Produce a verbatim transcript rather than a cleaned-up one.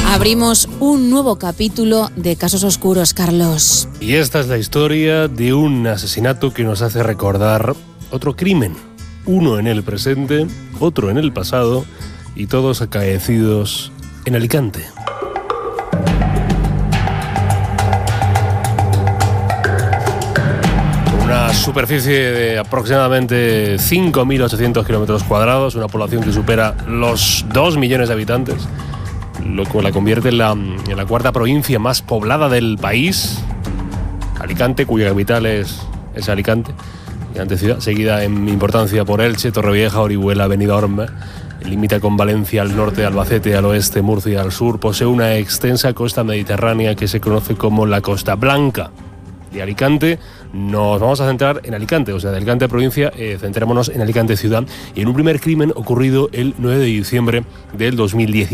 Abrimos un nuevo capítulo de Casos Oscuros, Carlos. Y esta es la historia de un asesinato que nos hace recordar otro crimen. Uno en el presente, otro en el pasado y todos acaecidos en Alicante. Una superficie de aproximadamente cinco mil ochocientos kilómetros cuadrados, una población que supera los dos millones de habitantes, lo que la convierte en la, en la cuarta provincia más poblada del país. Alicante, cuya capital es, es Alicante, Alicante ciudad, seguida en importancia por Elche, Torrevieja, Orihuela, Benidorm. Limita con Valencia al norte, Albacete al oeste, Murcia al sur. Posee una extensa costa mediterránea que se conoce como la Costa Blanca. De Alicante nos vamos a centrar en Alicante, o sea, de Alicante provincia, eh, centrémonos en Alicante ciudad y en un primer crimen ocurrido el nueve de diciembre del dos mil diez.